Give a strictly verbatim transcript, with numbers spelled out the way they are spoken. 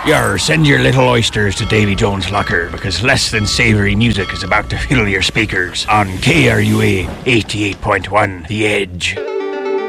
Yar, send your little oysters to Davy Jones' locker, because less than savoury music is about to fill your speakers on K R U A eighty-eight point one The Edge.